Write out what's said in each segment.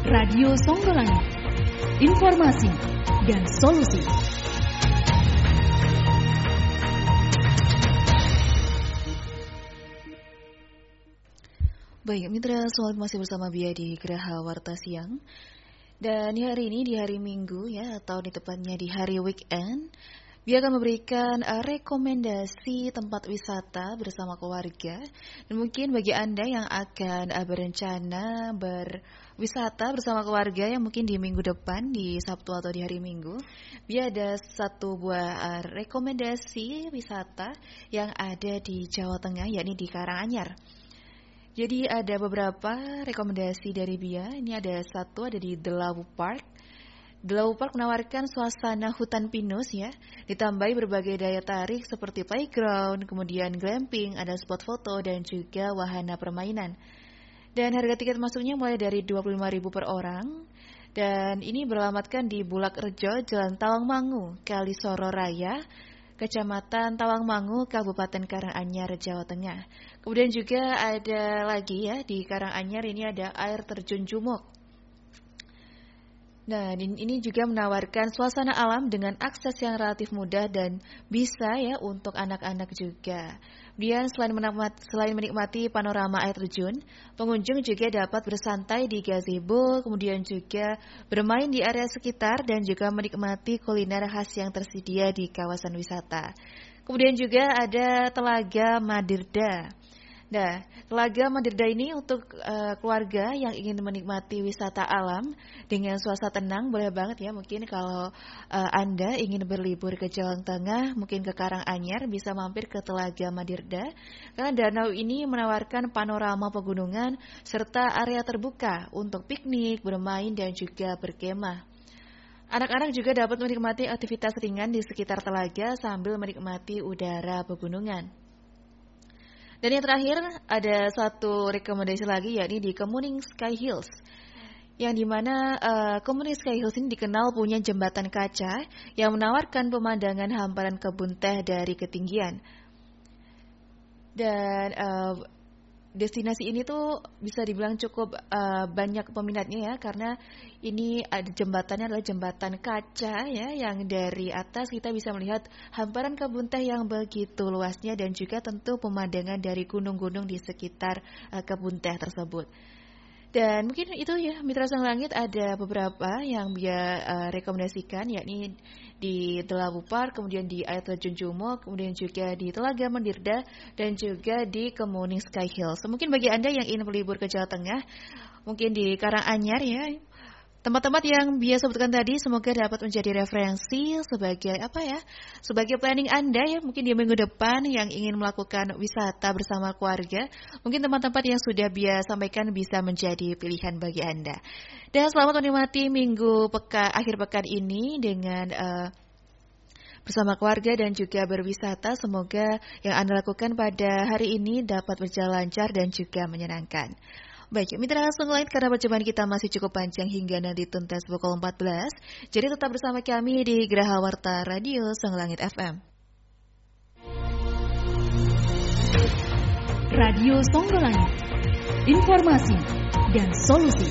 Radio Songgolangit, informasi dan solusi. Baik, mitra, selamat masih bersama Bia di Geraha Warta Siang. Dan hari ini di hari Minggu ya, atau di tepatnya di hari weekend, Bia akan memberikan rekomendasi tempat wisata bersama keluarga. Dan mungkin bagi Anda yang akan berencana berwisata bersama keluarga yang mungkin di minggu depan, di Sabtu atau di hari Minggu, Bia ada satu buah rekomendasi wisata yang ada di Jawa Tengah, yakni di Karanganyar. Jadi ada beberapa rekomendasi dari Bia. Ini ada satu, ada di Delawu Park. Delawu Park menawarkan suasana hutan pinus ya, ditambahi berbagai daya tarik seperti playground, kemudian glamping, ada spot foto dan juga wahana permainan. Dan harga tiket masuknya mulai dari 25.000 per orang. Dan ini beralamatkan di Bulak Rejo, Jalan Tawangmangu, Kalisoro Raya, Kecamatan Tawangmangu, Kabupaten Karanganyar, Jawa Tengah. Kemudian juga ada lagi ya di Karanganyar, ini ada air terjun Jumuk. Nah, ini juga menawarkan suasana alam dengan akses yang relatif mudah dan bisa ya untuk anak-anak juga. Kemudian selain menikmati panorama air terjun, pengunjung juga dapat bersantai di gazebo, kemudian juga bermain di area sekitar dan juga menikmati kuliner khas yang tersedia di kawasan wisata. Kemudian juga ada Telaga Madirda. Nah, Telaga Madirda ini untuk keluarga yang ingin menikmati wisata alam dengan suasana tenang, boleh banget ya. Mungkin kalau Anda ingin berlibur ke Jawa Tengah, mungkin ke Karanganyar, bisa mampir ke Telaga Madirda. Karena danau ini menawarkan panorama pegunungan serta area terbuka untuk piknik, bermain dan juga berkemah. Anak-anak juga dapat menikmati aktivitas ringan di sekitar telaga sambil menikmati udara pegunungan. Dan yang terakhir ada satu rekomendasi lagi, yakni di Kemuning Sky Hills, yang dimana Kemuning Sky Hills ini dikenal punya jembatan kaca yang menawarkan pemandangan hamparan kebun teh dari ketinggian. Dan destinasi ini tuh bisa dibilang cukup banyak peminatnya ya, karena ini ada jembatannya adalah jembatan kaca ya, yang dari atas kita bisa melihat hamparan kebun teh yang begitu luasnya dan juga tentu pemandangan dari gunung-gunung di sekitar kebun teh tersebut. Dan mungkin itu ya, Mitra Sang Langit, ada beberapa yang Bia rekomendasikan, yakni di Delawu Park, kemudian di Air Terjun Jumuk, kemudian juga di Telaga Madirda, dan juga di Kemuning Sky Hills. Mungkin bagi Anda yang ingin berlibur ke Jawa Tengah, mungkin di Karanganyar ya, tempat-tempat yang Bia sebutkan tadi semoga dapat menjadi referensi sebagai sebagai planning Anda ya, mungkin di minggu depan yang ingin melakukan wisata bersama keluarga. Mungkin tempat-tempat yang sudah Bia sampaikan bisa menjadi pilihan bagi Anda. Dan selamat menikmati minggu akhir pekan ini dengan bersama keluarga dan juga berwisata. Semoga yang Anda lakukan pada hari ini dapat berjalan lancar dan juga menyenangkan. Baik, mitra langsung lain karena perjumpaan kita masih cukup panjang hingga nanti tuntas pukul 14. Jadi tetap bersama kami di Geraha Warta Radio Songgolangit FM. Radio Songgolangit, informasi dan solusi.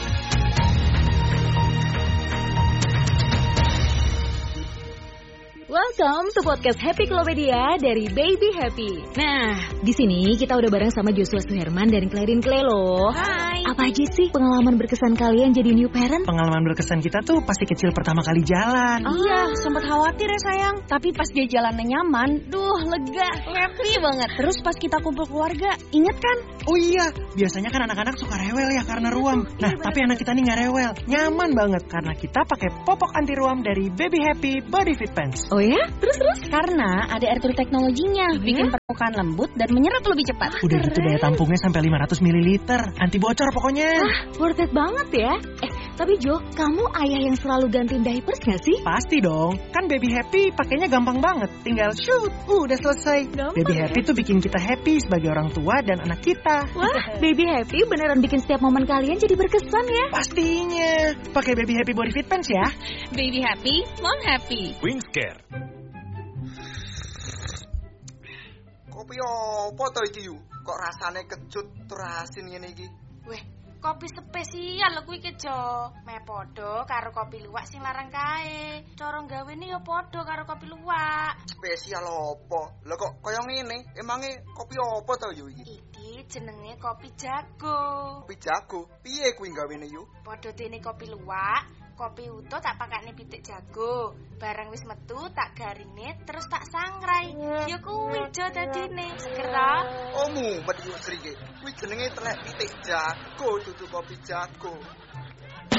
Welcome to podcast Happy Klopedia dari Baby Happy. Nah, di sini kita udah bareng sama Joshua Suherman dan Clarin Clay loh. Hai. Apa aja sih pengalaman berkesan kalian jadi new parent? Pengalaman berkesan kita tuh pasti kecil pertama kali jalan. Iya, sempat khawatir ya sayang. Tapi pas dia jalannya nyaman, lega, happy banget. Terus pas kita kumpul keluarga, inget kan? Oh iya, biasanya kan anak-anak suka rewel ya karena ruam. Nah, tapi anak kita nih nggak rewel, nyaman banget karena kita pakai popok anti ruam dari Baby Happy Body Fit Pants. Oh ya? Terus? Karena ada air turut teknologinya, bikin permukaan lembut dan menyerap lebih cepat. Udah gitu daya tampungnya sampai 500 ml, anti bocor pokoknya. Worth it banget ya. Tapi Jo, kamu ayah yang selalu gantiin diapers gak sih? Pasti dong, kan Baby Happy pakainya gampang banget. Tinggal shoot, udah selesai. Gampang Baby Happy tuh bikin kita happy sebagai orang tua dan anak kita. Wah, Baby Happy beneran bikin setiap momen kalian jadi berkesan ya. Pastinya, pakai Baby Happy Body Fit Pants ya. Baby happy, mom happy. Wingscare. Kopi opo to iki yu? Kok rasane kecut tur asin ngene iki? Weh, kopi spesial kuwi ki Jo. Meh padha karo kopi luwak sing larang kae. Cara gawene ya padha karo kopi luwak. Spesial apa? Lah kok kaya ngene? Emange kopi apa to yo iki? Iki jenenge kopi jago. Kopi jago. Piye kuwi gawene yo? Padha dene kopi luwak, kopi utuh tak pakane pitik jago. Barang wis metu tak garingne terus tak sangrai. Ya kuwi Jo dadine. Seger ta? Oh mumet yo srike. Kuwi jenenge telek pitik jago dudu kopi jago.